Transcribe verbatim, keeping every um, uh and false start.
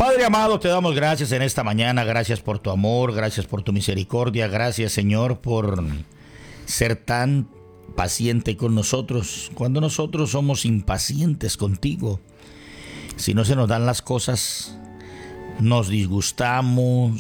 Padre amado, te damos gracias en esta mañana, gracias por tu amor, gracias por tu misericordia, gracias Señor por ser tan paciente con nosotros, cuando nosotros somos impacientes contigo. Si no se nos dan las cosas, nos disgustamos,